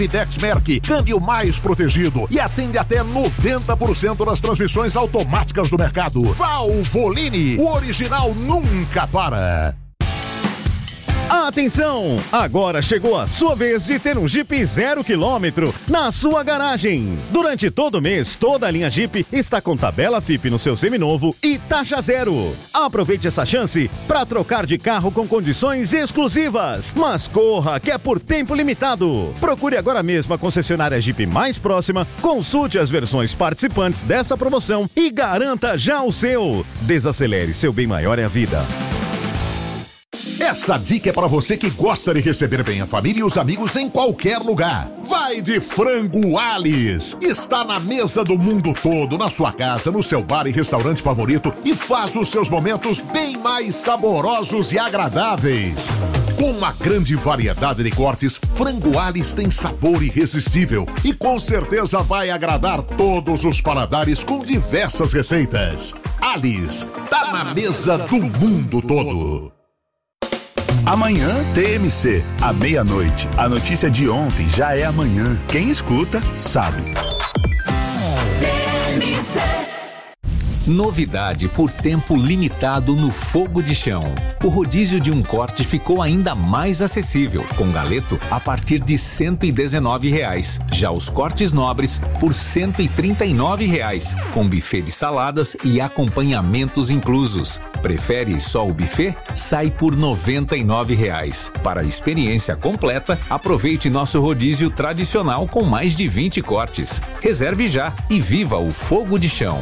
Midex Merck, câmbio mais protegido e atende até 90% das transmissões automáticas do mercado. Valvoline, o original nunca para. Atenção! Agora chegou a sua vez de ter um Jeep 0 km na sua garagem. Durante todo o mês, toda a linha Jeep está com tabela FIP no seu seminovo e taxa zero. Aproveite essa chance para trocar de carro com condições exclusivas. Mas corra, que é por tempo limitado. Procure agora mesmo a concessionária Jeep mais próxima, consulte as versões participantes dessa promoção e garanta já o seu. Desacelere, seu bem maior é a vida. Essa dica é para você que gosta de receber bem a família e os amigos em qualquer lugar. Vai de Frango Alice. Está na mesa do mundo todo, na sua casa, no seu bar e restaurante favorito e faz os seus momentos bem mais saborosos e agradáveis. Com uma grande variedade de cortes, Frango Alice tem sabor irresistível e com certeza vai agradar todos os paladares com diversas receitas. Alice, tá na mesa do mundo todo. Amanhã, TMC, à meia-noite. A notícia de ontem já é amanhã. Quem escuta, sabe. Novidade por tempo limitado no Fogo de Chão. O rodízio de um corte ficou ainda mais acessível, com galeto a partir de R$ 119. Já os cortes nobres por R$ 139, com buffet de saladas e acompanhamentos inclusos. Prefere só o buffet? Sai por R$ 99. Para a experiência completa, aproveite nosso rodízio tradicional com mais de 20 cortes. Reserve já e viva o Fogo de Chão.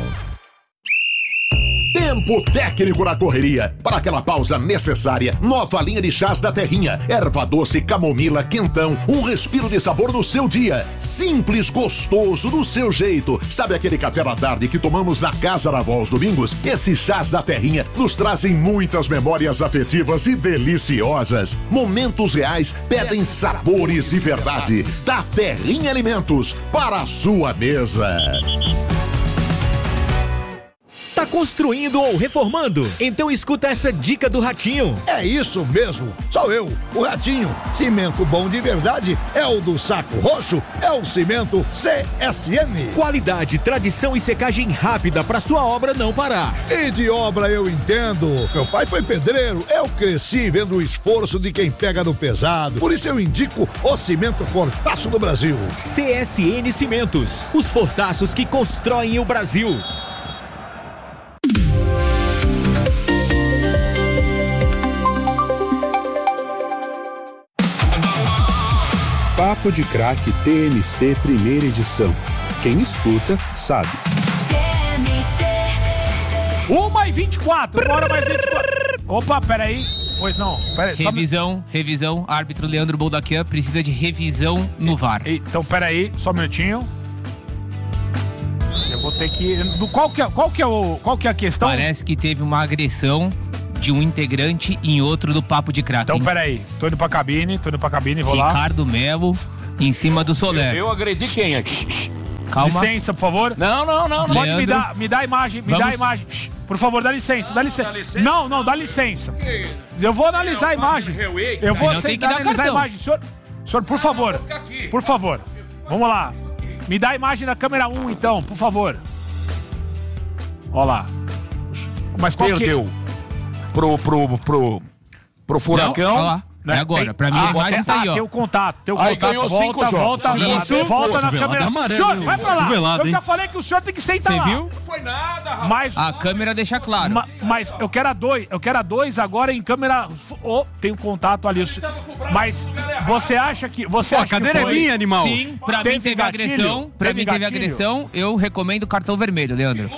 Tempo técnico na correria. Para aquela pausa necessária, nova linha de chás da Terrinha. Erva doce, camomila, quentão. Um respiro de sabor no seu dia. Simples, gostoso, do seu jeito. Sabe aquele café da tarde que tomamos na casa da avó aos domingos? Esses chás da Terrinha nos trazem muitas memórias afetivas e deliciosas. Momentos reais pedem sabores de verdade. Da Terrinha Alimentos, para a sua mesa. Tá construindo ou reformando? Então escuta essa dica do Ratinho. É isso mesmo, sou eu, o Ratinho. Cimento bom de verdade é o do Saco Roxo, é o cimento CSM. Qualidade, tradição e secagem rápida pra sua obra não parar. E de obra eu entendo. Meu pai foi pedreiro, eu cresci vendo o esforço de quem pega no pesado. Por isso eu indico o cimento Fortaço do Brasil. CSN Cimentos, os fortaços que constroem o Brasil. Papo de Craque TMC primeira edição. Quem escuta, sabe. 1h24, bora mais 24. Opa, peraí. Pois não, peraí. Revisão. Árbitro Leandro Boldaquian precisa de revisão no VAR. Então, peraí, só um minutinho. Eu vou ter que... Qual que é a questão? Parece que teve uma agressão de um integrante em outro do Papo de Craque. Então, peraí. Tô indo pra cabine, vou lá. Ricardo Melo, em cima do Soler. Eu agredi quem aqui? Calma. Licença, por favor. Não. Pode me dar a imagem, me dá a imagem. Por favor, dá licença. Não, dá licença. Eu vou analisar a imagem. Eu vou analisar a imagem. Senhor, por favor. Vamos lá. Me dá a imagem da câmera 1, então, por favor. Ó lá. Mas qual perdeu pro Furacão. Não, ó lá. É agora, pra mim a imagem tá aí, ó. Tem o contato, ganhou 5 jogos. Volta na câmera. Senhor, vai pra lá. Eu já falei que o senhor tem que sentar lá. Você viu? Não foi nada, rapaz. Mas a câmera deixa claro. Mas eu quero a dois agora em câmera. Tem um contato ali. Mas você acha que a cadeira é minha, animal. Sim, pra mim teve agressão. Teve agressão. Eu recomendo cartão vermelho, Leandro.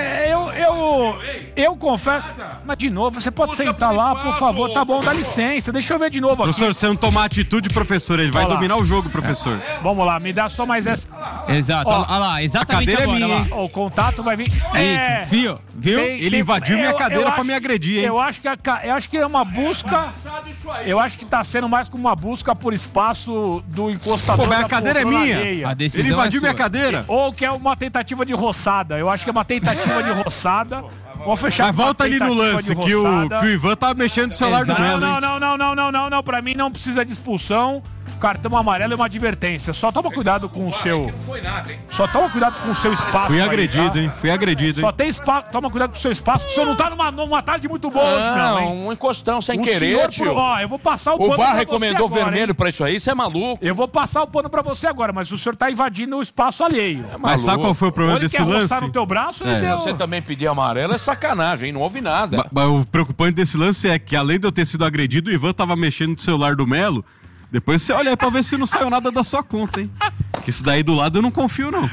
Eu confesso. Mas de novo, você pode sentar lá, por favor. Tá bom, dá licença. Deixa eu ver de novo aqui. Professor, se não tomar atitude, professor, ele vai dominar o jogo, professor. Vamos lá, me dá só mais essa. Exato, olha lá, exatamente agora. É minha, o contato vai vir. Isso, viu? Ele invadiu minha cadeira pra me agredir, hein? Eu acho que é uma busca. Eu acho que tá sendo mais como uma busca por espaço do encostador. Pô, mas a cadeira é minha. Ele invadiu minha cadeira. Ou que é uma tentativa de roçada. Eu acho que é uma tentativa de roçada. Vou fechar. Mas volta ali no lance, que o Ivan tá mexendo no celular do Melo. Não. Pra mim não precisa de expulsão. Cartão amarelo é uma advertência. Só toma cuidado com o seu... Não foi nada, hein? Só toma cuidado com o seu espaço. Fui agredido, hein? Só tem espaço. Toma cuidado com o seu espaço. O senhor não tá numa tarde muito boa hoje, não, hein? Um encostão sem querer, tio. Eu vou passar o pano pra você agora. O VAR recomendou vermelho pra isso aí, você é maluco. Eu vou passar o pano pra você agora, mas o senhor tá invadindo o espaço alheio. Mas sabe qual foi o problema desse lance? No teu braço, Você também pedir amarelo é sacanagem, hein? Não houve nada. Mas o preocupante desse lance é que, além de eu ter sido agredido, o Ivan tava mexendo no celular do Melo. Depois você olha aí pra ver se não saiu nada da sua conta, hein? Que isso daí do lado eu não confio, não.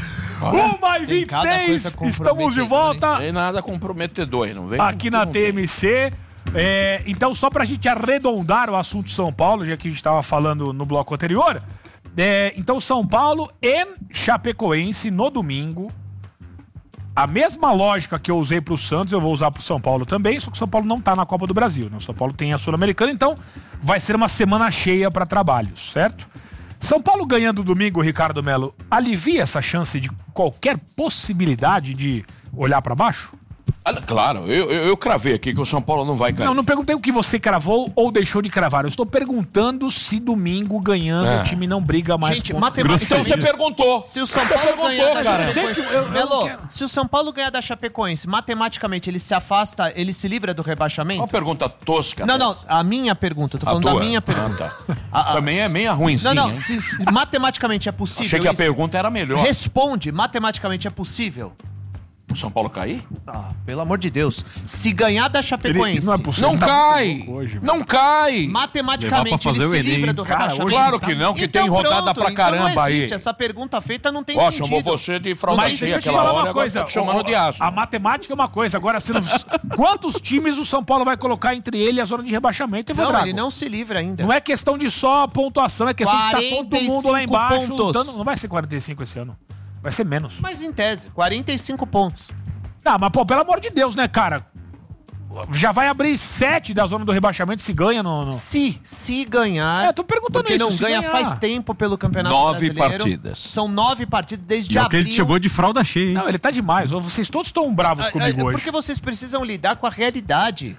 1h26, estamos de volta. Não tem nada comprometedor, não vem? Aqui na TMC. Então, só pra gente arredondar o assunto São Paulo, já que a gente tava falando no bloco anterior. Então, São Paulo e Chapecoense no domingo. A mesma lógica que eu usei pro Santos, eu vou usar pro São Paulo também, só que o São Paulo não tá na Copa do Brasil, né? O São Paulo tem a Sul-Americana, então vai ser uma semana cheia para trabalhos, certo? São Paulo ganhando domingo, Ricardo Melo, alivia essa chance de qualquer possibilidade de olhar para baixo? Claro, eu cravei aqui que o São Paulo não vai cair. Não perguntei o que você cravou ou deixou de cravar. Eu estou perguntando se domingo ganhando o time não briga mais. Gente, matematicamente... Então você perguntou. Se o São Paulo ganhar da Chapecoense... Melo, se o São Paulo ganhar da Chapecoense, matematicamente ele se afasta, ele se livra do rebaixamento? Uma pergunta tosca. Não, a minha pergunta. Eu tô falando da minha pergunta. Também é meio ruimzinha. Não, se matematicamente é possível. Achei que a pergunta era melhor. Responde, matematicamente é possível. O São Paulo cair? Pelo amor de Deus. Se ganhar da Chapecoense... Não é possível. Não cai! Não cai! Matematicamente ele se livra do rebaixamento. Claro que não, que então, tem rodada pra caramba não existe. aí. Essa pergunta feita não tem sentido. Chamou você de fraude cheia aquela hora, uma coisa, tá chamando de aço. A matemática é uma coisa, agora quantos times o São Paulo vai colocar entre ele e a zona de rebaixamento? Não, ele não se livra ainda. Não é questão de só pontuação, é questão de estar todo mundo lá embaixo. Não vai ser 45 esse ano. Vai ser menos. Mas em tese, 45 pontos. Mas pô, pelo amor de Deus, né, cara? Já vai abrir 7 da zona do rebaixamento se ganha no... Se ganhar... tô perguntando porque isso. Porque não ganha faz tempo pelo Campeonato 9 Brasileiro. partidas. São 9 partidas desde abril. É o que ele chamou de fralda cheia, hein? Não, ele tá demais. Vocês todos estão bravos comigo hoje. Porque vocês precisam lidar com a realidade.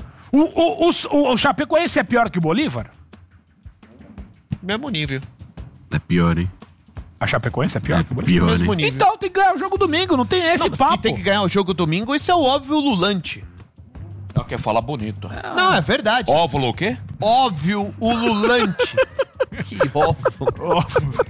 O Chapecoense é pior que o Bolívar? Mesmo nível. É pior, hein? A Chapecoense é pior que o Bolívar? Pior, mesmo nível. Então tem que ganhar o jogo domingo, não tem esse papo. Que tem que ganhar o jogo domingo, isso é o óbvio lulante. Ela quer falar bonito. Não, é verdade. Óvulo o quê? Óbvio ululante. Que óvulo.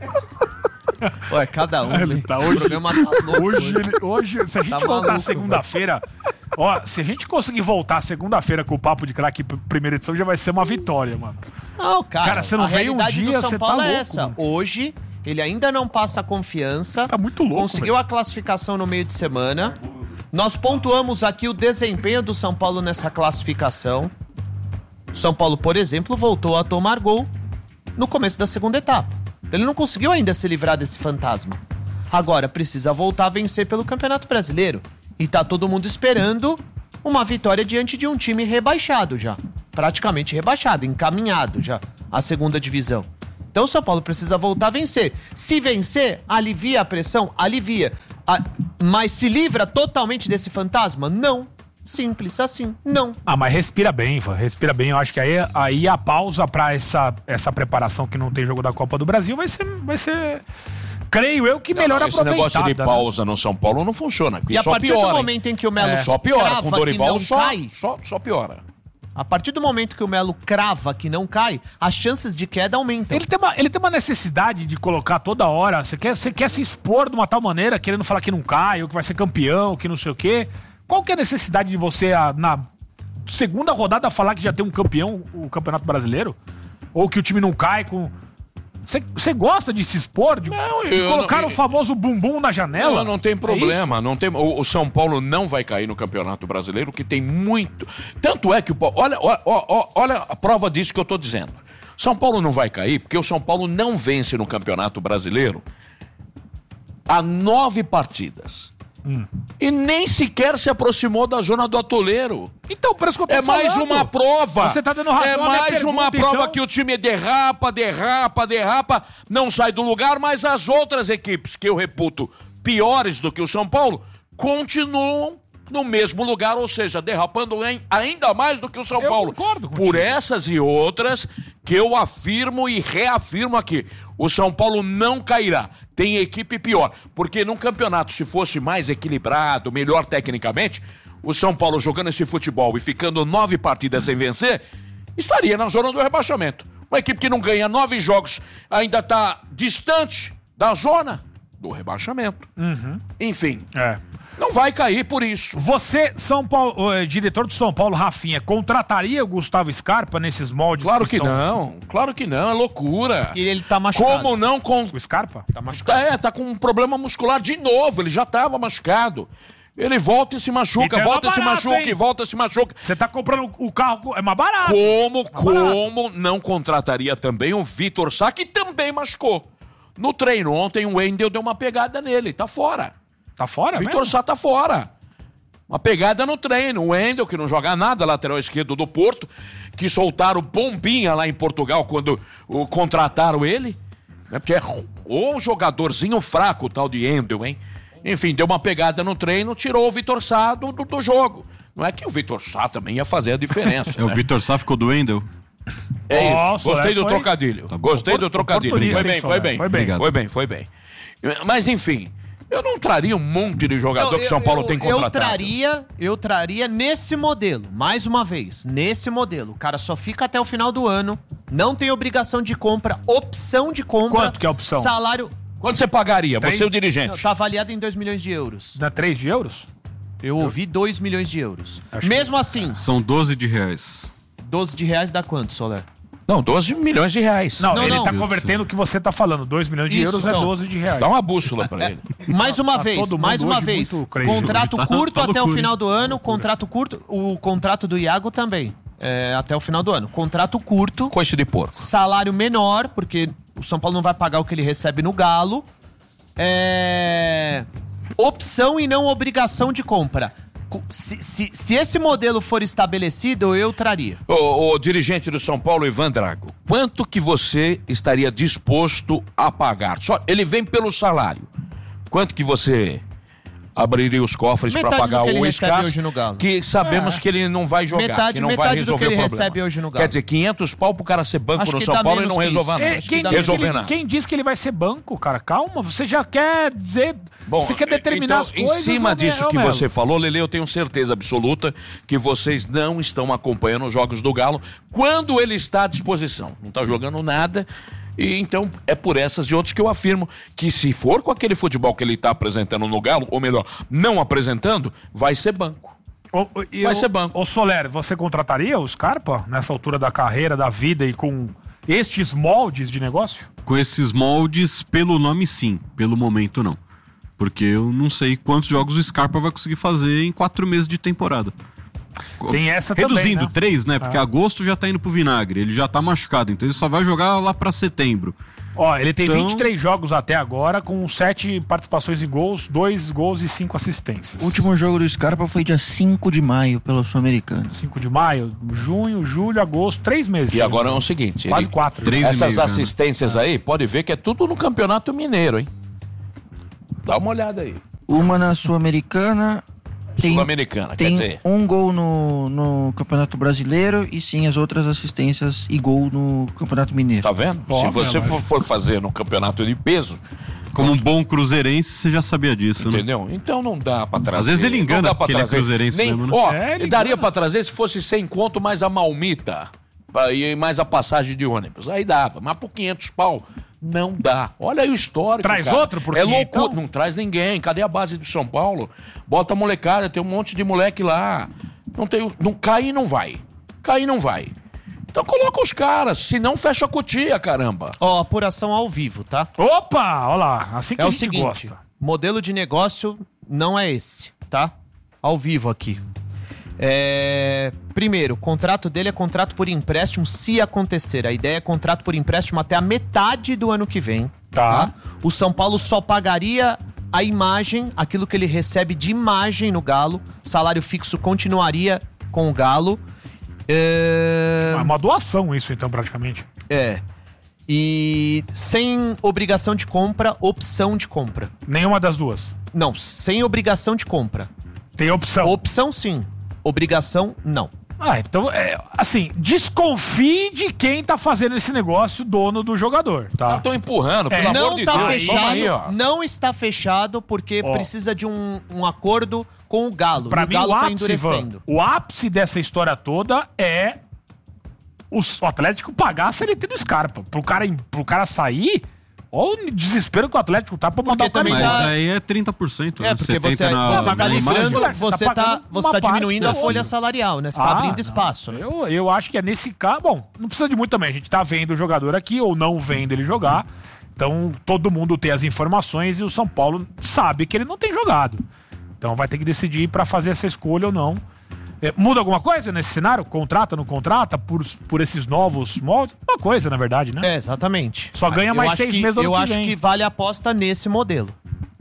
Ué, cada um. Hoje, programa tá louco. Hoje, se a gente voltar segunda-feira... se a gente conseguir voltar segunda-feira com o Papo de Craque primeira edição, já vai ser uma vitória, mano. Não, cara, você não veio um dia, São você Paulo tá louco. É essa. Mano. Hoje, ele ainda não passa confiança. Tá muito louco, conseguiu a classificação no meio de semana. Nós pontuamos aqui o desempenho do São Paulo nessa classificação. O São Paulo, por exemplo, voltou a tomar gol no começo da segunda etapa. Ele não conseguiu ainda se livrar desse fantasma. Agora precisa voltar a vencer pelo Campeonato Brasileiro. E tá todo mundo esperando uma vitória diante de um time rebaixado já. Praticamente rebaixado, encaminhado já à segunda divisão. Então o São Paulo precisa voltar a vencer. Se vencer, alivia a pressão? Alivia. Mas se livra totalmente desse fantasma? Não. Simples assim, não. Mas respira bem, Ivan. Respira bem. Eu acho que aí a pausa pra essa preparação que não tem jogo da Copa do Brasil vai ser... Creio eu que melhor aproveitada. Esse negócio de pausa no São Paulo não funciona. E a partir do momento em que o Melo só piora. Com o Dorival cai, só piora. A partir do momento que o Melo crava que não cai, as chances de queda aumentam. Ele tem uma necessidade de colocar toda hora. Você quer se expor de uma tal maneira, querendo falar que não cai, ou que vai ser campeão, que não sei o quê. Qual que é a necessidade de você, na segunda rodada, falar que já tem um campeão, o Campeonato Brasileiro? Ou que o time não cai com... Você gosta de se expor? De colocar o famoso bumbum na janela? Não tem problema. Não tem, o São Paulo não vai cair no Campeonato Brasileiro, que tem muito... Tanto é que... Olha a prova disso que eu estou dizendo. São Paulo não vai cair porque o São Paulo não vence no Campeonato Brasileiro há 9 partidas. E nem sequer se aproximou da zona do atoleiro. Então, por isso que eu tô falando. Mais uma prova. Você tá dando razão. É mais uma prova que o time derrapa, não sai do lugar, mas as outras equipes, que eu reputo piores do que o São Paulo, continuam no mesmo lugar, ou seja, derrapando ainda mais do que o São Paulo. Concordo contigo. Por essas e outras que eu afirmo e reafirmo aqui, o São Paulo não cairá. Tem equipe pior, porque num campeonato, se fosse mais equilibrado, melhor tecnicamente, o São Paulo jogando esse futebol e ficando 9 partidas sem vencer, estaria na zona do rebaixamento. Uma equipe que não ganha 9 jogos ainda está distante da zona do rebaixamento. Enfim, não vai cair por isso. Você, São Paulo, diretor do São Paulo, Rafinha, contrataria o Gustavo Scarpa nesses moldes? Claro que não, é loucura. E ele tá machucado. Como não com... O Scarpa? Tá machucado. Tá com um problema muscular de novo, ele já estava machucado. Ele volta e se machuca, Então volta é e se mais barato, machuca, hein? e volta e se machuca. Você tá comprando o carro, é mais barato. Como não contrataria também o Vitor Sá, que também machucou. No treino ontem o Wendel deu uma pegada nele, tá fora. Tá fora Vitor Sá tá fora. Uma pegada no treino. O Wendel, que não joga nada, lateral esquerdo do Porto, que soltaram bombinha lá em Portugal quando contrataram ele. Né? Porque é um jogadorzinho fraco o tal de Wendel, hein? Enfim, deu uma pegada no treino, tirou o Vitor Sá do jogo. Não é que o Vitor Sá também ia fazer a diferença. O Vitor Sá ficou do Wendel? É isso. Nossa, Gostei do foi- trocadilho. Gostei do trocadilho. Oportunista, Foi bem, hein, foi bem. Soler? Foi bem. Mas enfim, eu não traria um monte de jogador que o São Paulo tem contratado. Eu traria nesse modelo, mais uma vez, nesse modelo. O cara só fica até o final do ano, não tem obrigação de compra, opção de compra. Quanto que é a opção? Salário... Quanto você pagaria? Você é o dirigente. Não, tá avaliado em 2 milhões de euros. Dá 3 de euros? Eu ouvi 2 milhões de euros. Acho Mesmo assim, São 12 de reais. 12 de reais dá quanto, Soler? Não, 12 milhões de reais. Não, ele tá Deus convertendo o que você tá falando. 2 milhões de Isso, euros é então. 12 de reais. Dá uma bússola pra ele. Mais uma Tá vez, todo mundo mais uma hoje vez. muito crazy. Contrato Tá- curto tá até o loucura, final do ano, contrato curto, o contrato do Iago também, até o final do ano. Contrato curto, Coice de porco. salário menor, porque o São Paulo não vai pagar o que ele recebe no Galo. Opção e não obrigação de compra. Se esse modelo for estabelecido, eu traria. O dirigente do São Paulo, Ivan Drago, quanto que você estaria disposto a pagar? Só, ele vem pelo salário. Quanto que você abriria os cofres para Metade pagar do que ele o recebe Escácio, hoje no Galo. que sabemos que ele não vai jogar, que não vai metade do resolver que ele o problema. recebe hoje no Galo. Quer dizer, 500 pau pro cara ser banco Acho no que São dá Paulo e menos não que isso. resolver nada. Acho que dá menos Resolver que nada. Quem diz que ele vai ser banco, cara? Calma, você já quer dizer... Bom, você quer determinar então, as coisas... em cima disso que Melo? você falou, Lele, eu tenho certeza absoluta que vocês não estão acompanhando os jogos do Galo quando ele está à disposição. Não está jogando nada. E então é por essas e outras que eu afirmo que se for com aquele futebol que ele está apresentando no Galo, ou melhor, não apresentando, vai ser banco. Vai ser banco. Ô Soler, você contrataria o Scarpa nessa altura da carreira, da vida e com estes moldes de negócio? Com esses moldes, pelo nome sim, pelo momento não. Porque eu não sei quantos jogos o Scarpa vai conseguir fazer em 4 meses de temporada. Tem essa Reduzindo, também, né? 3, né? Porque agosto já tá indo pro vinagre, ele já tá machucado, então ele só vai jogar lá pra setembro. Ó, ele tem Então- 23 jogos até agora, com 7 participações em gols, 2 gols e 5 assistências. O último jogo do Scarpa foi dia 5 de maio, pelo Sul-Americano. 5 de maio, junho, julho, agosto, 3 meses. E agora é o seguinte, Quase 4. essas assistências aí, pode ver que é tudo no Campeonato Mineiro, hein? Dá uma olhada aí. Uma na Sul-Americana. Sul-Americana, quer Tem dizer... um gol no Campeonato Brasileiro e sim as outras assistências e gol no Campeonato Mineiro. Tá vendo? Se você for fazer no campeonato de peso... Como um bom cruzeirense, você já sabia disso, Entendeu? Então não dá pra trazer. Às vezes ele engana não dá pra porque ele é trazer. cruzeirense Nem, mesmo, né? Ó, ele daria engana. pra trazer se fosse 100 conto mais a malmita e mais a passagem de ônibus. Aí dava, mas por 500 pau não dá. Olha aí o histórico, Traz cara. outro por É 500, loucura. então? Não traz ninguém. Cadê a base do São Paulo? Bota a molecada, tem um monte de moleque lá. Não cai e não vai. Cai e não vai. Então coloca os caras, senão fecha a cutia, caramba. Ó, apuração ao vivo, tá? Opa, olha lá, assim que É a o gente seguinte, gosta. modelo de negócio não é esse, tá? Ao vivo aqui. Primeiro, o contrato dele é contrato por empréstimo se acontecer. A ideia é contrato por empréstimo até a metade do ano que vem. Tá. O São Paulo só pagaria a imagem, aquilo que ele recebe de imagem no Galo. Salário fixo continuaria com o Galo. É uma doação isso, então, praticamente. E sem obrigação de compra, opção de compra. Nenhuma das duas. Não, sem obrigação de compra. Tem opção. Opção sim, obrigação não. Então, assim, desconfie de quem tá fazendo esse negócio, dono do jogador, tá? Estão empurrando, pelo amor de Deus. Fechado, aí, não está fechado porque precisa de um acordo com o Galo. Pra o mim, Galo o tá ápice, endurecendo. o ápice dessa história toda é o Atlético pagar a CLT do Scarpa. Pro cara sair... Olha o desespero que o Atlético tá pra mandar o cara Mas embora. aí é 30%. Porque você tá livrando, você tá diminuindo a folha salarial, né? Você tá abrindo espaço. Né? Eu acho que é nesse caso... Bom, não precisa de muito também. A gente tá vendo o jogador aqui ou não vendo ele jogar. Então, todo mundo tem as informações e o São Paulo sabe que ele não tem jogado. Então, vai ter que decidir pra fazer essa escolha ou não. Muda alguma coisa nesse cenário? Contrata, não contrata? Por esses novos moldes? Uma coisa, na verdade, né? Exatamente. Só ganha mais 6 meses do ano que vem. Eu acho que vale a aposta nesse modelo.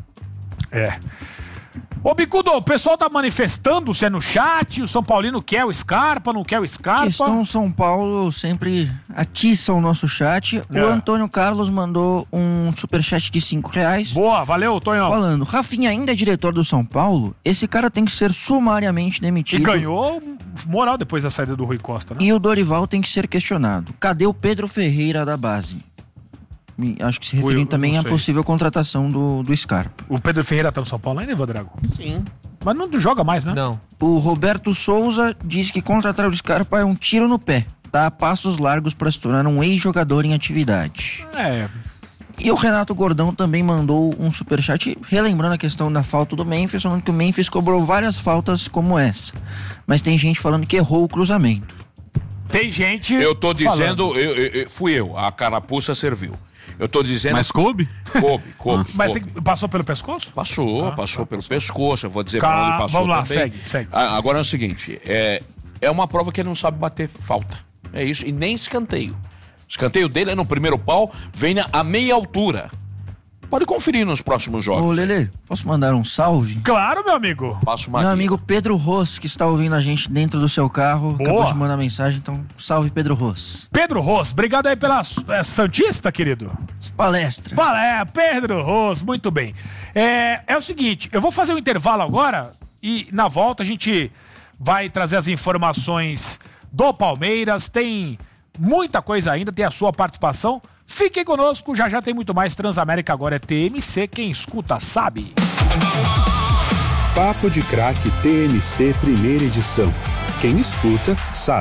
Ô, Bicudo, o pessoal tá manifestando, se é no chat, o São Paulino quer o Scarpa, não quer o Scarpa. Questão São Paulo sempre atiça o nosso chat. O Antônio Carlos mandou um superchat de R$5. Boa, valeu, Tonhão. Falando, Rafinha ainda é diretor do São Paulo, esse cara tem que ser sumariamente demitido. E ganhou moral depois da saída do Rui Costa, né? E o Dorival tem que ser questionado. Cadê o Pedro Ferreira da base? Acho que se referindo também à possível contratação do Scarpa. O Pedro Ferreira tá no São Paulo ainda, Vadrago? Sim. Mas não joga mais, né? Não. O Roberto Souza diz que contratar o Scarpa é um tiro no pé. Tá a passos largos para se tornar um ex-jogador em atividade. E o Renato Gordão também mandou um superchat relembrando a questão da falta do Memphis, falando que o Memphis cobrou várias faltas como essa. Mas tem gente falando que errou o cruzamento. Tem gente Eu tô dizendo, fui eu, a carapuça serviu. Eu tô dizendo... Mas coube? Coube. Mas passou pelo pescoço? Passou pelo pescoço, eu vou dizer pra onde passou vamos lá, também. segue. Agora é o seguinte, é uma prova que ele não sabe bater falta. É isso, e nem escanteio. O escanteio dele é no primeiro pau, vem a meia altura. Pode conferir nos próximos jogos. Ô, Lelê, posso mandar um salve? Claro, meu amigo. Passo uma Meu amigo Pedro Ros, que está ouvindo a gente dentro do seu carro, acabou de mandar mensagem, então salve Pedro Ros. Pedro Ros, obrigado aí pela Santista, querido. Palestra. Pedro Ros, muito bem. É o seguinte, eu vou fazer um intervalo agora e na volta a gente vai trazer as informações do Palmeiras, tem muita coisa ainda, tem a sua participação. Fiquem conosco, já tem muito mais. Transamérica agora é TMC, quem escuta sabe. Papo de Craque TMC primeira edição. Quem escuta sabe.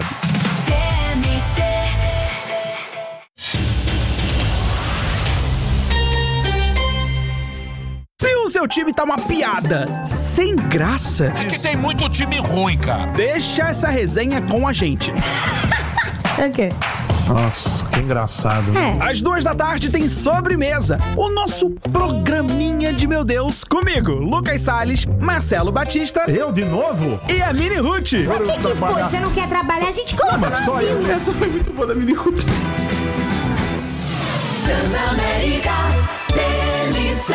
Se o seu time tá uma piada, sem graça... É que tem muito time ruim, cara. Deixa essa resenha com a gente. O quê? Nossa, que engraçado. Às 14h tem Sobremesa, o nosso programinha de meu Deus, comigo, Lucas Salles, Marcelo Batista. Eu de novo? E a Mini Ruth. O que foi? Você não quer trabalhar? A gente coloca no asilo. Essa foi muito boa da Mini Ruth. Transamérica TMC.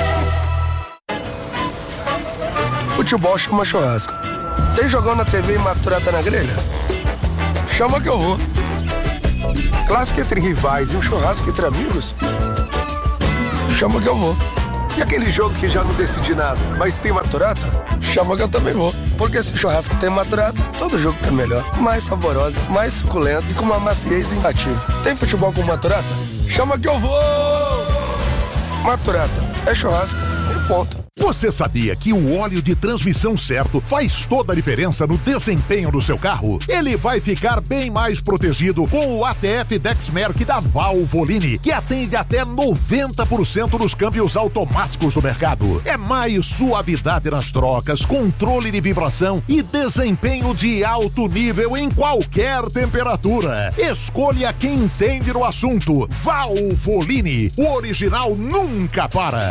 Futebol chama churrasco. Tem jogão na TV e maturata na grelha? Chama que eu vou. Clássico entre rivais e um churrasco entre amigos? Chama que eu vou. E aquele jogo que já não decidi nada, mas tem maturata? Chama que eu também vou. Porque se churrasco tem maturata, todo jogo fica melhor. Mais saborosa, mais suculento e com uma maciez imbatível. Tem futebol com maturata? Chama que eu vou! Maturata é churrasco e ponto. Você sabia que o óleo de transmissão certo faz toda a diferença no desempenho do seu carro? Ele vai ficar bem mais protegido com o ATF Dexmerc da Valvoline, que atende até 90% dos câmbios automáticos do mercado. É mais suavidade nas trocas, controle de vibração e desempenho de alto nível em qualquer temperatura. Escolha quem entende no assunto. Valvoline, o original nunca para.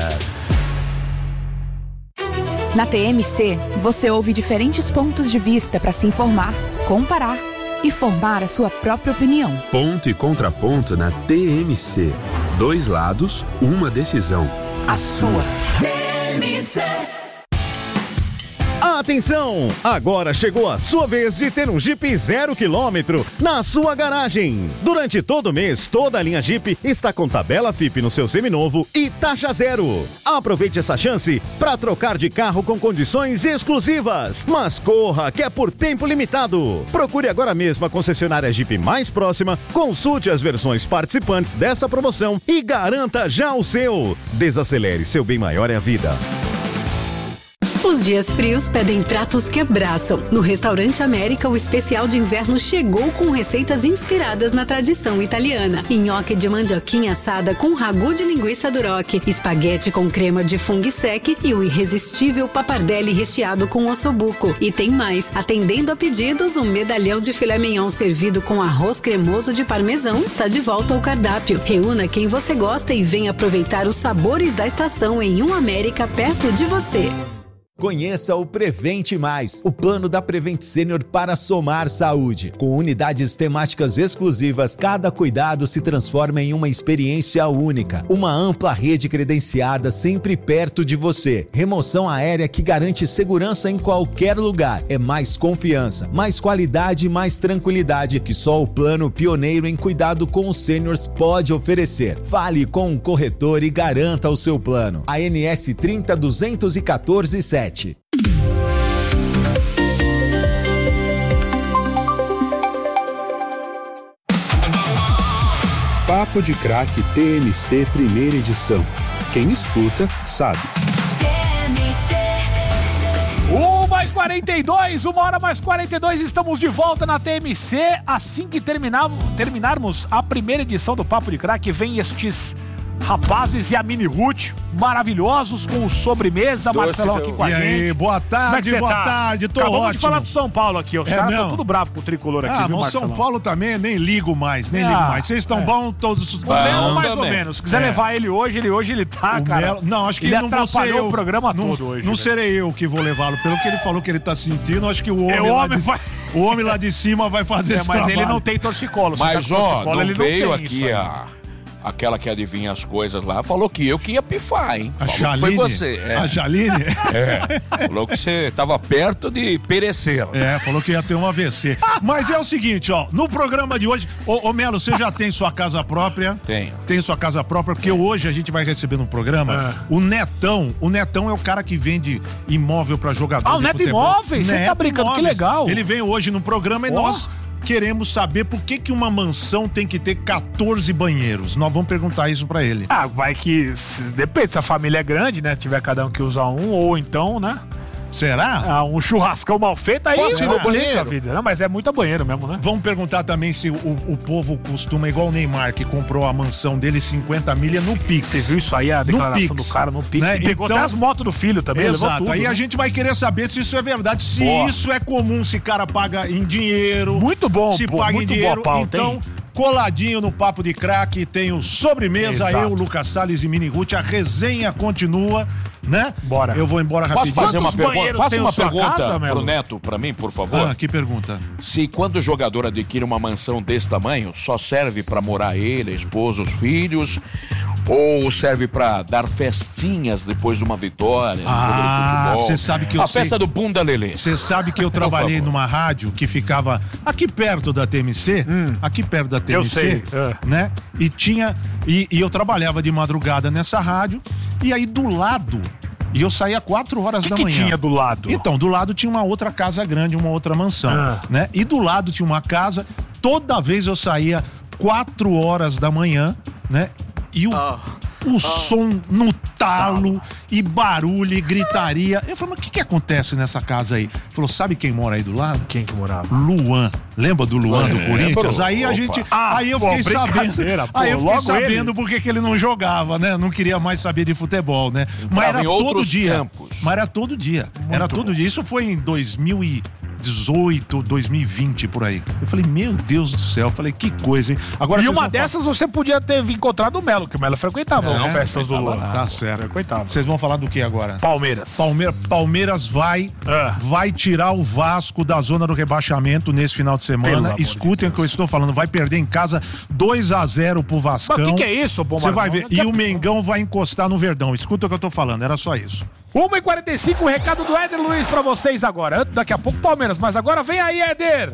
Na TMC, você ouve diferentes pontos de vista para se informar, comparar e formar a sua própria opinião. Ponto e contraponto na TMC. 2 lados, uma decisão. A sua. TMC. A Atenção! Agora chegou a sua vez de ter um Jeep 0 km na sua garagem. Durante todo o mês, toda a linha Jeep está com tabela FIP no seu seminovo e taxa zero. Aproveite essa chance para trocar de carro com condições exclusivas. Mas corra, que é por tempo limitado. Procure agora mesmo a concessionária Jeep mais próxima, consulte as versões participantes dessa promoção e garanta já o seu. Desacelere, seu bem maior é a vida. Os dias frios pedem pratos que abraçam. No Restaurante América, o especial de inverno chegou com receitas inspiradas na tradição italiana. Nhoque de mandioquinha assada com ragu de linguiça duroc, espaguete com crema de funghi sec e o irresistível pappardelle recheado com ossobuco. E tem mais, atendendo a pedidos, um medalhão de filé mignon servido com arroz cremoso de parmesão está de volta ao cardápio. Reúna quem você gosta e venha aproveitar os sabores da estação em um América perto de você. Conheça o Prevente Mais, o plano da Prevent Senior para somar saúde. Com unidades temáticas exclusivas, cada cuidado se transforma em uma experiência única. Uma ampla rede credenciada sempre perto de você. Remoção aérea que garante segurança em qualquer lugar. É mais confiança, mais qualidade e mais tranquilidade que só o plano pioneiro em cuidado com os seniors pode oferecer. Fale com um corretor e garanta o seu plano. ANS 30.214.7. Papo de Craque TMC primeira edição. Quem escuta, sabe. 1h42, 1h42, estamos de volta na TMC. Assim que terminarmos a primeira edição do Papo de Craque, vem estes rapazes e a Mini Ruth, maravilhosos, com sobremesa. Marcelão aqui com a gente. E aí, boa tarde, tô Acabamos ótimo. de falar do São Paulo aqui, os caras estão tudo bravos com o tricolor aqui, viu, mas Marcelão? São Paulo também, nem ligo mais. Vocês estão bons todos? Não, mais ou menos. Se quiser levar ele hoje ele tá, cara. Não, acho que ele não vou ser eu. O programa todo hoje. Não serei eu que vou levá-lo. Pelo que ele falou que ele tá sentindo, acho que o homem lá de cima vai fazer esse trabalho. Mas ele não tem torcicolo. Mas, torcicolo, não veio aqui aquela que adivinha as coisas lá, falou que eu que ia pifar, hein? Falou que foi você. A Jaline? Falou que você tava perto de perecer. Falou que ia ter um AVC. Mas é o seguinte, no programa de hoje, ô Melo, você já tem sua casa própria? Tenho. Tem sua casa própria, porque hoje a gente vai receber no programa o Netão. O Netão é o cara que vende imóvel pra jogador de Neto futebol. Imóveis? Você tá brincando, que legal. Ele vem hoje no programa e nós queremos saber por que uma mansão tem que ter 14 banheiros. Nós vamos perguntar isso pra ele. Vai que... Depende, se a família é grande, né? Tiver cada um que usar um, ou então, né? Será? Um churrascão mal feito, aí Posso ir no banheiro? A vida. Não, mas é muito banheiro mesmo, né? Vamos perguntar também se o povo costuma, igual o Neymar, que comprou a mansão dele 50 milha no Pix. Você viu isso aí, a declaração do cara no Pix? Né? Pegou até as motos do filho também. Exato, tudo, aí né? a gente vai querer saber se isso é verdade, se isso é comum, se cara paga em dinheiro. Muito bom, se paga muito em dinheiro. Boa, então, coladinho no Papo de Craque, tem o Sobremesa, Exato. eu, Lucas Salles e Mini Ruth, a resenha continua, né? Bora. Eu vou embora rapidinho. Posso fazer uma pergunta? Faça uma pergunta casa, pro Neto, pra mim, por favor. Que pergunta? Se quando o jogador adquire uma mansão desse tamanho, só serve pra morar ele, a esposa, os filhos, ou serve pra dar festinhas depois de uma vitória? Você sabe que eu sei. A festa do Bunda Lelê. Você sabe que eu trabalhei numa rádio que ficava aqui perto da TMC, Eu sei. Né? E tinha e eu trabalhava de madrugada nessa rádio, e aí do lado, e eu saía 4 horas da manhã. O que tinha do lado? Então, do lado tinha uma outra casa grande, uma outra mansão, né? E do lado tinha uma casa, toda vez eu saía 4 horas da manhã, né? E o som no talo, e barulho, e gritaria. Eu falei, mas o que acontece nessa casa aí? Ele falou, sabe quem mora aí do lado? Quem que morava? Luan. Lembra do Luan do Corinthians? Aí a gente. Aí eu fiquei sabendo. Aí eu fiquei sabendo porque que ele não jogava, né? Não queria mais saber de futebol, né? Mas era todo dia. Mas era todo dia. Era todo dia. Isso foi em 2018, 2020, por aí. Eu falei, meu Deus do céu. Eu falei, que coisa, hein? Agora, e uma dessas você podia ter encontrado o Melo, que o Melo frequentava as festas do Luan. Tá certo. Vocês vão falar do que agora? Palmeiras. Palmeiras vai tirar o Vasco da zona do rebaixamento nesse final de semana. Escutem o que eu estou falando. Vai perder em casa 2-0 pro Vascão. Mas o que é isso, Você vai ver. E o Mengão vai encostar no Verdão. Escuta o que eu tô falando. Era só isso. 1h45, o recado do Éder Luiz pra vocês agora. Daqui a pouco Palmeiras, mas agora vem aí, Éder.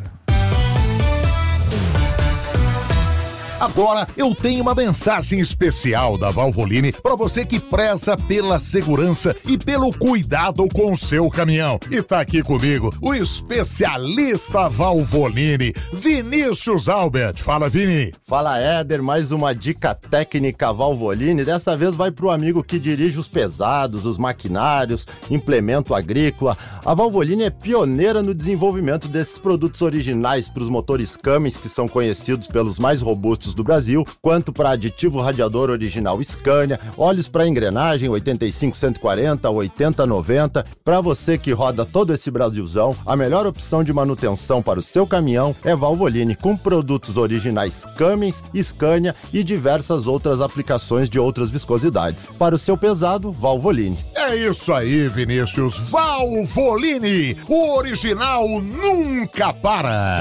Agora eu tenho uma mensagem especial da Valvoline para você que preza pela segurança e pelo cuidado com o seu caminhão. E tá aqui comigo o especialista Valvoline, Vinícius Albert. Fala, Vini. Fala, Éder. Mais uma dica técnica Valvoline. Dessa vez vai pro amigo que dirige os pesados, os maquinários, implemento agrícola. A Valvoline é pioneira no desenvolvimento desses produtos originais para os motores Cummins, que são conhecidos pelos mais robustos do Brasil, quanto para aditivo radiador original Scania, óleos para engrenagem 85-140, 80-90. Para você que roda todo esse Brasilzão, a melhor opção de manutenção para o seu caminhão é Valvoline, com produtos originais Cummins, Scania e diversas outras aplicações de outras viscosidades. Para o seu pesado, Valvoline. É isso aí, Vinícius. Valvoline, o original nunca para.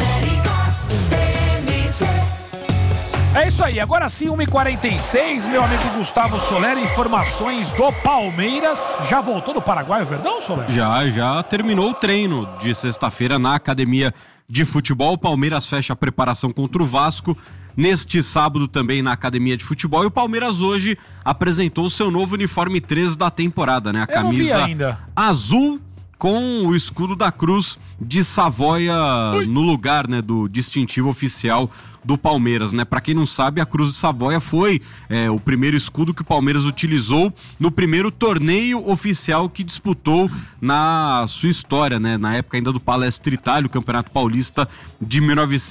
É isso aí, agora sim, 1h46, meu amigo Gustavo Soler, informações do Palmeiras. Já voltou do Paraguai o Verdão, Soler? Já terminou o treino de sexta-feira na academia de futebol. O Palmeiras fecha a preparação contra o Vasco neste sábado também na academia de futebol. E o Palmeiras hoje apresentou o seu novo uniforme 13 da temporada, né? A camisa azul com o escudo da Cruz de Savoia no lugar, né, do distintivo oficial do Palmeiras, né? Pra quem não sabe, a Cruz de Savoia foi o primeiro escudo que o Palmeiras utilizou no primeiro torneio oficial que disputou na sua história, né? Na época ainda do Palestra Itália, o Campeonato Paulista de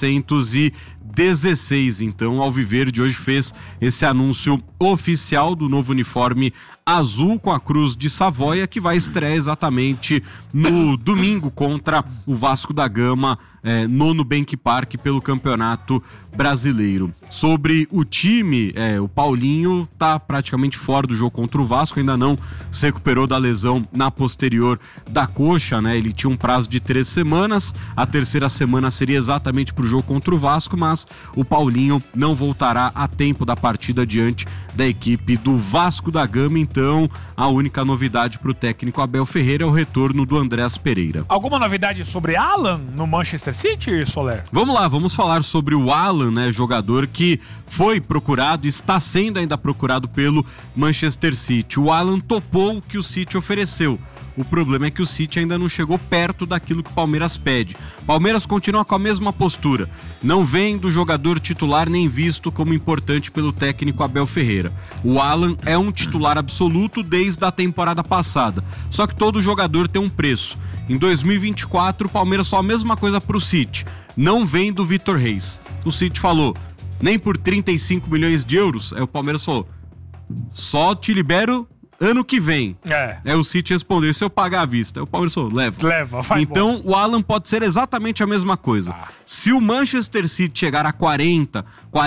1916. Então, o Alviverde hoje fez esse anúncio oficial do novo uniforme azul com a Cruz de Savoia, que vai estrear exatamente no domingo contra o Vasco da Gama, no Nubank Park, pelo Campeonato Brasileiro. Sobre o time, o Paulinho tá praticamente fora do jogo contra o Vasco, ainda não se recuperou da lesão na posterior da coxa, né? Ele tinha um prazo de 3 semanas, a terceira semana seria exatamente pro jogo contra o Vasco, mas o Paulinho não voltará a tempo da partida diante da equipe do Vasco da Gama. Então, a única novidade pro técnico Abel Ferreira é o retorno do Andrés Pereira. Alguma novidade sobre Alan no Manchester City, Soler? Vamos lá, vamos falar sobre o Alan, né, jogador que foi procurado, está sendo ainda procurado pelo Manchester City. O Alan topou o que o City ofereceu. O problema é que o City ainda não chegou perto daquilo que o Palmeiras pede. O Palmeiras continua com a mesma postura. Não vem do jogador titular nem visto como importante pelo técnico Abel Ferreira. O Alan é um titular absoluto desde a temporada passada. Só que todo jogador tem um preço. Em 2024, o Palmeiras falou a mesma coisa pro City. Não vem do Vitor Reis. O City falou, nem por 35 milhões de euros. Aí o Palmeiras falou, só te libero ano que vem. Aí o City respondeu, se eu pagar à vista? Aí o Palmeiras falou, leva, vai. Então embora. O Alan pode ser exatamente a mesma coisa. Se o Manchester City chegar a 40,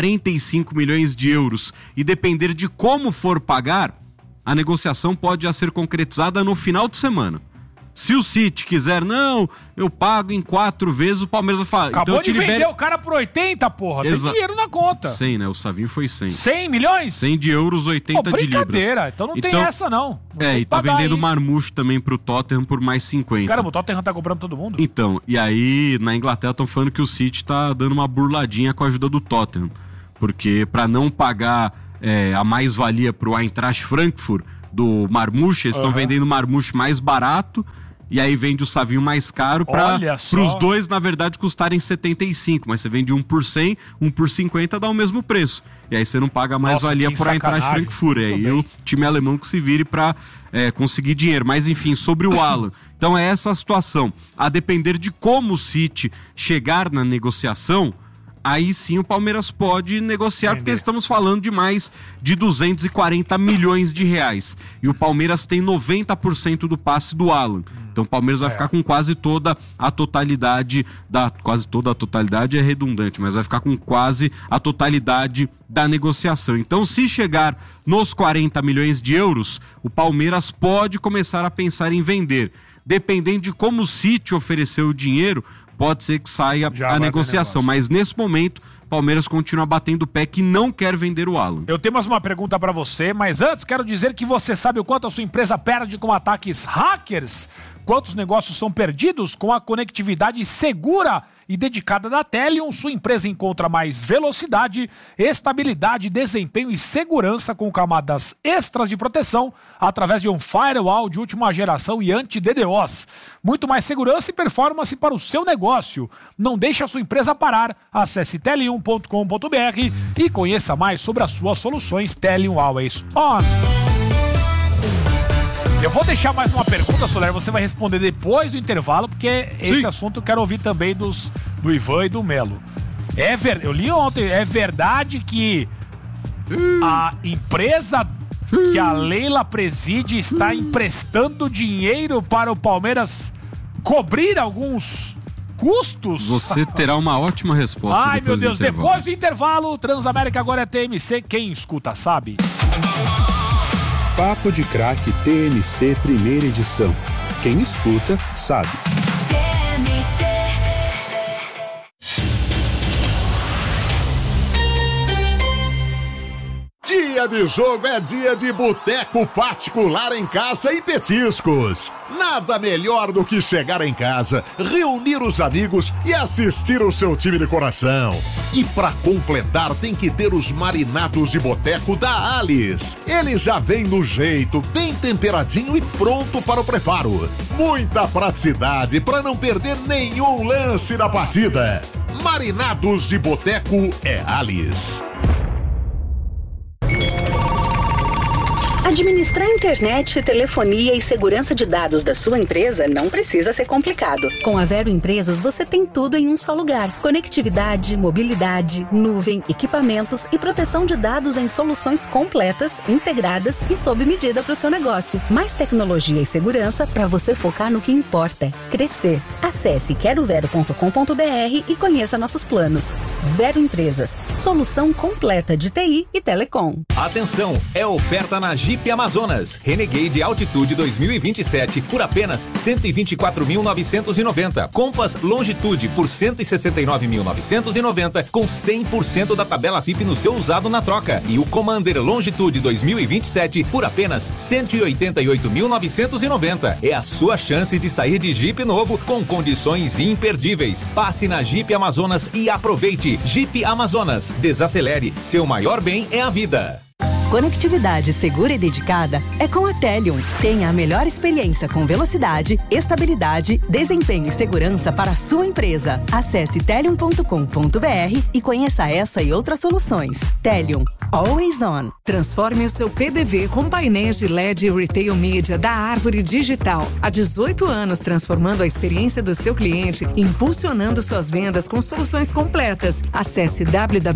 45 milhões de euros e depender de como for pagar, a negociação pode já ser concretizada no final de semana. Se o City quiser, não, eu pago em 4 vezes, o Palmeiras vai falar. Acabou então de vender o cara por 80, porra. Tem dinheiro na conta. 100, né? O Savinho foi 100. 100 milhões? 100 de euros, 80 de libras. Brincadeira, então não tem essa não. E tá vendendo o Marmouche também pro Tottenham por mais 50. Caramba, o Tottenham tá comprando todo mundo? Então, e aí na Inglaterra estão falando que o City tá dando uma burladinha com a ajuda do Tottenham. Porque pra não pagar a mais-valia pro Eintracht Frankfurt do Marmouche, eles estão vendendo o Marmouche mais barato. E aí vende o Savinho mais caro para os dois, na verdade, custarem 75. Mas você vende um por 100, um por 50, dá o mesmo preço. E aí você não paga mais-valia por Eintracht Frankfurt. E aí o time alemão que se vire para conseguir dinheiro. Mas enfim, sobre o Alan. Então é essa a situação. A depender de como o City chegar na negociação, aí sim o Palmeiras pode negociar, porque estamos falando de mais de 240 milhões de reais. E o Palmeiras tem 90% do passe do Alan. Então o Palmeiras vai ficar com quase toda a totalidade quase toda a totalidade é redundante, mas vai ficar com quase a totalidade da negociação. Então, se chegar nos 40 milhões de euros, o Palmeiras pode começar a pensar em vender. Dependendo de como o City ofereceu o dinheiro, pode ser que saia a negociação. Mas nesse momento, o Palmeiras continua batendo o pé que não quer vender o Alan. Eu tenho mais uma pergunta pra você, mas antes quero dizer que você sabe o quanto a sua empresa perde com ataques hackers? Quantos negócios são perdidos? Com a conectividade segura e dedicada da Telium, sua empresa encontra mais velocidade, estabilidade, desempenho e segurança com camadas extras de proteção através de um firewall de última geração e anti-DDoS. Muito mais segurança e performance para o seu negócio. Não deixe a sua empresa parar. Acesse telium.com.br e conheça mais sobre as suas soluções Telium Always On. Eu vou deixar mais uma pergunta, Soler, você vai responder depois do intervalo, porque esse assunto eu quero ouvir também do Ivan e do Melo. Eu li ontem, é verdade que a empresa que a Leila preside está emprestando dinheiro para o Palmeiras cobrir alguns custos? Você terá uma ótima resposta. Ai, meu Deus, depois do intervalo, Transamérica agora é TMC, quem escuta sabe. Papo de Craque TMC primeira edição. Quem escuta, sabe. Dia de jogo é dia de boteco particular em casa e petiscos. Nada melhor do que chegar em casa, reunir os amigos e assistir o seu time de coração. E pra completar tem que ter os marinados de boteco da Alice. Ele já vem no jeito, bem temperadinho e pronto para o preparo. Muita praticidade para não perder nenhum lance da partida. Marinados de boteco é Alice. Administrar internet, telefonia e segurança de dados da sua empresa não precisa ser complicado. Com a Vero Empresas, você tem tudo em um só lugar. Conectividade, mobilidade, nuvem, equipamentos e proteção de dados em soluções completas, integradas e sob medida para o seu negócio. Mais tecnologia e segurança para você focar no que importa, crescer. Acesse querovero.com.br e conheça nossos planos. Vero Empresas, solução completa de TI e telecom. Atenção, é oferta na Jeep Amazonas Renegade Altitude 2027 por apenas R$ 124.990. Compass Longitude por R$ 169.990 com 100% da tabela FIP no seu usado na troca. E o Commander Longitude 2027 por apenas R$ 188.990. É a sua chance de sair de Jeep novo com condições imperdíveis. Passe na Jeep Amazonas e aproveite. Jeep Amazonas. Desacelere. Seu maior bem é a vida. Conectividade segura e dedicada é com a Telium. Tenha a melhor experiência com velocidade, estabilidade, desempenho e segurança para a sua empresa. Acesse telium.com.br e conheça essa e outras soluções. Telium, Always On. Transforme o seu PDV com painéis de LED e Retail Media da Árvore Digital. Há 18 anos transformando a experiência do seu cliente e impulsionando suas vendas com soluções completas. Acesse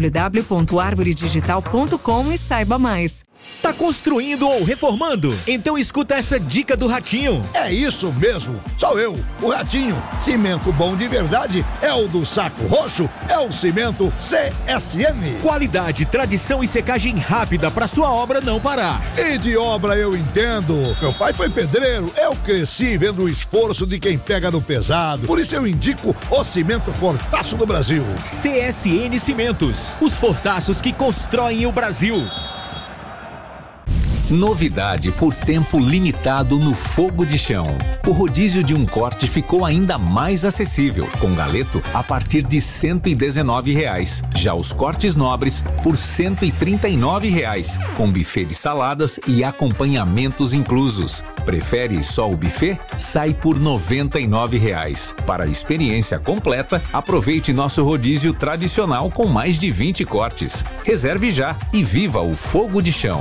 www.arvoredigital.com e saiba mais. Tá construindo ou reformando? Então escuta essa dica do Ratinho. É isso mesmo, sou eu, o Ratinho. Cimento bom de verdade é o do Saco Roxo, é o cimento CSM. Qualidade, tradição e secagem rápida pra sua obra não parar. E de obra eu entendo. Meu pai foi pedreiro, eu cresci vendo o esforço de quem pega no pesado. Por isso eu indico o cimento Fortaço do Brasil. CSN Cimentos, os fortaços que constroem o Brasil. Novidade por tempo limitado no Fogo de Chão. O rodízio de um corte ficou ainda mais acessível, com galeto a partir de R$ 119,00. Já os cortes nobres por R$ 139,00, com buffet de saladas e acompanhamentos inclusos. Prefere só o buffet? Sai por R$ 99,00. Para a experiência completa, aproveite nosso rodízio tradicional com mais de 20 cortes. Reserve já e viva o Fogo de Chão.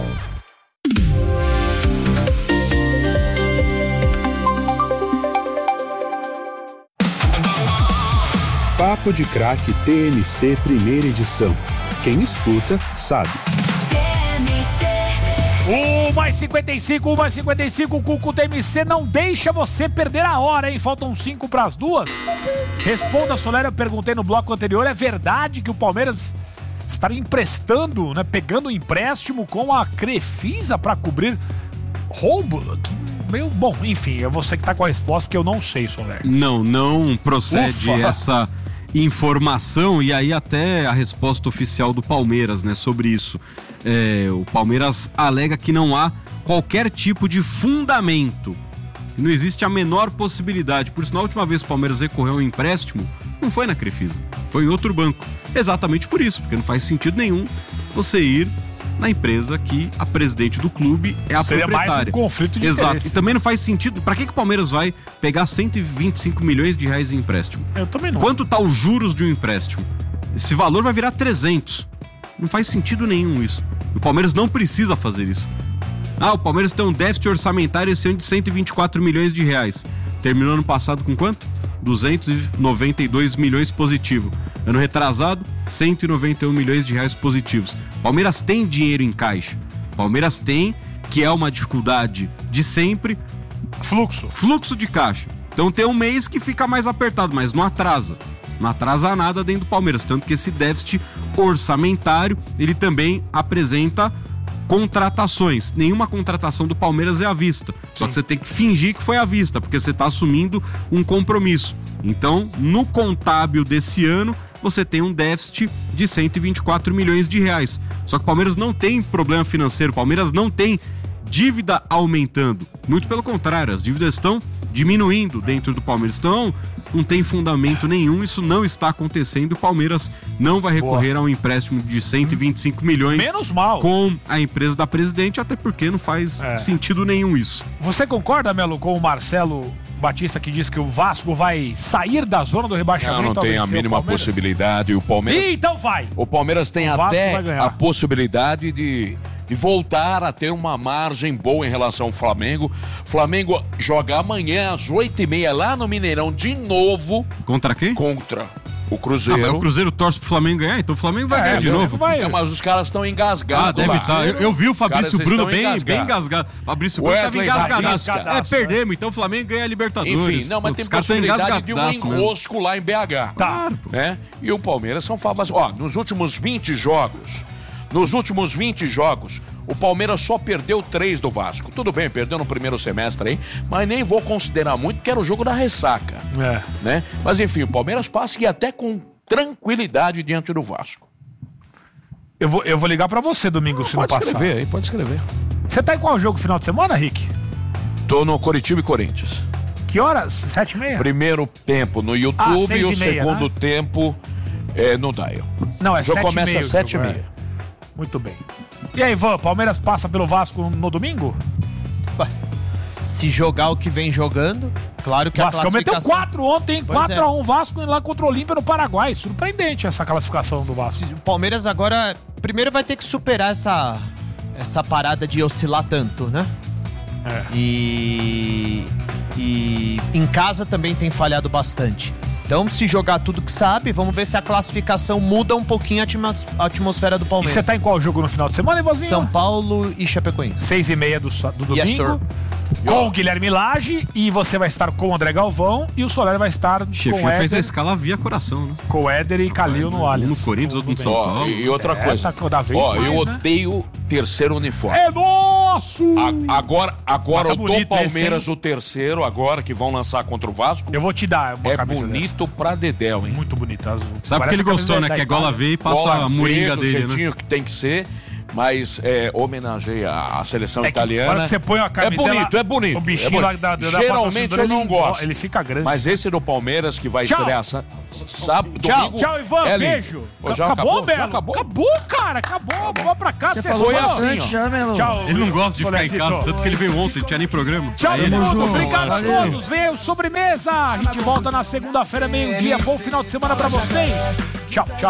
Papo de Craque TMC primeira edição. Quem escuta, sabe. Mais 55, o Cuco TMC não deixa você perder a hora, hein? Faltam 5 para as 2. Responda, Soler, eu perguntei no bloco anterior, é verdade que o Palmeiras estaria emprestando, né, pegando um empréstimo com a Crefisa para cobrir roubo? Bom, enfim, é você que tá com a resposta, porque eu não sei, Soler. Não procede informação, e aí até a resposta oficial do Palmeiras, né, sobre isso. O Palmeiras alega que não há qualquer tipo de fundamento. Não existe a menor possibilidade. Por isso, na última vez que o Palmeiras recorreu ao empréstimo, não foi na Crefisa, foi em outro banco. Exatamente por isso, porque não faz sentido nenhum você ir na empresa que a presidente do clube é a proprietária. Mais um conflito de Exato. interesse. E também não faz sentido. Pra que o Palmeiras vai pegar 125 milhões de reais em empréstimo? Eu também não. Quanto tá os juros de um empréstimo? Esse valor vai virar 300. Não faz sentido nenhum isso. O Palmeiras não precisa fazer isso. O Palmeiras tem um déficit orçamentário esse ano de 124 milhões de reais. Terminou ano passado com quanto? 292 milhões positivo. Ano retrasado, 191 milhões de reais positivos. Palmeiras tem dinheiro em caixa. Palmeiras tem, que é uma dificuldade de sempre, fluxo de caixa. Então tem um mês que fica mais apertado, mas não atrasa. Não atrasa nada dentro do Palmeiras. Tanto que esse déficit orçamentário, ele também apresenta contratações. Nenhuma contratação do Palmeiras é à vista. Só que você tem que fingir que foi à vista, porque você está assumindo um compromisso. Então, no contábil desse ano, você tem um déficit de 124 milhões de reais. Só que o Palmeiras não tem problema financeiro, o Palmeiras não tem dívida aumentando. Muito pelo contrário, as dívidas estão diminuindo dentro do Palmeiras. Então, não tem fundamento nenhum, isso não está acontecendo. O Palmeiras não vai recorrer a um empréstimo de 125 milhões Menos mal. Com a empresa da presidente, até porque não faz sentido nenhum isso. Você concorda, Melo, com o Marcelo Batista, que diz que o Vasco vai sair da zona do rebaixamento? Não tem a mínima possibilidade. O Palmeiras. Então vai! O Palmeiras tem até a possibilidade de voltar a ter uma margem boa em relação ao Flamengo. Flamengo joga amanhã às 8h30 lá no Mineirão de novo. Contra quem? Contra o Cruzeiro. Mas o Cruzeiro torce pro Flamengo ganhar, então o Flamengo vai ganhar de novo. Mas os caras estão engasgados. Deve estar. Eu vi o Fabrício Bruno bem engasgado. Fabrício Bruno estava engasgado. Perdemos, então o Flamengo ganha a Libertadores. Enfim, não, mas tem possibilidade de um enrosco lá em BH. Tá. Né? E o Palmeiras são favas. Nos últimos 20 jogos, o Palmeiras só perdeu 3 do Vasco. Tudo bem, perdeu no primeiro semestre aí, mas nem vou considerar muito, porque era o jogo da ressaca. Né? Mas enfim, o Palmeiras passa e até com tranquilidade diante do Vasco. Eu vou ligar pra você domingo, se não passar. Pode escrever. Você tá em qual jogo final de semana, Rick? Tô no Coritiba e Corinthians. Que horas? 7h30? Primeiro tempo no YouTube e o segundo tempo no Dial. Não, é 7h30. O jogo começa às 7h30. Muito bem. E aí, Ivan, Palmeiras passa pelo Vasco no domingo? Se jogar o que vem jogando, claro que Vasco a classificação... meteu 4 ontem, 4x1 Vasco lá contra o Olímpia no Paraguai. Surpreendente essa classificação do Vasco. O Palmeiras agora, primeiro vai ter que superar essa parada de oscilar tanto, né? E em casa também tem falhado bastante. Então, se jogar tudo que sabe, vamos ver se a classificação muda um pouquinho a atmosfera do Palmeiras. E você tá em qual jogo no final de semana, Ivozinho? São Paulo e Chapecoense. 6h30 do domingo. Yes, sir. Com o Guilherme Lage, e você vai estar com o André Galvão, e o Soler vai estar Chefinho com o Éder. Fez a escala via coração, né? Com o Éder e Calil no Allianz. Um no Corinthians, outro no São Paulo. E outra coisa. Cada vez mais, eu odeio terceiro uniforme. É nosso! Agora tá o do Palmeiras, o terceiro, agora que vão lançar contra o Vasco. Eu vou te dar uma camisa bonito pra dedéu, hein? Muito bonito, azul. Sabe porque ele gostou, né? Que é gola V e passa a moringa dele, do jeitinho que tem que ser. Mas homenageia a seleção italiana. Hora que você põe a camiseta, é bonito. O bichinho lá da geralmente eu não gosto. Ele fica grande. Mas esse do Palmeiras que vai estrear sábado, domingo. Tchau, Ivan. Beijo. Acabou, Belo? Acabou, cara. Acabou. Vamos pra casa. Você foi assim, já, Melo. Tchau. Ele não gosta de ficar em casa, tanto que ele veio ontem, não tinha nem programa. Tchau, mundo. Obrigado a todos. Veio sobremesa. A gente volta na segunda-feira, meio-dia. Bom final de semana pra vocês. Tchau.